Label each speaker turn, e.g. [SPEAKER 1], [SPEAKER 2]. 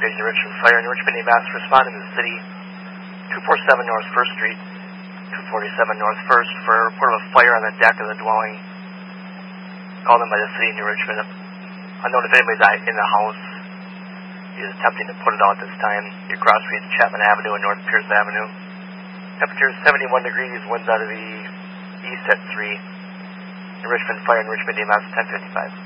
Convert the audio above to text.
[SPEAKER 1] Division of Richmond Fire in Richmond, EMS responding to the city 247 North 1st Street, 247 North 1st for a report of a fire on the deck of the dwelling called in by the city of New Richmond. Unknown if anybody's in the house. He is attempting to put it out this time. Your cross streets Chapman Avenue and North Pierce Avenue. Temperature is 71 degrees, winds out of the east at 3. New Richmond Fire in Richmond, EMS 1055.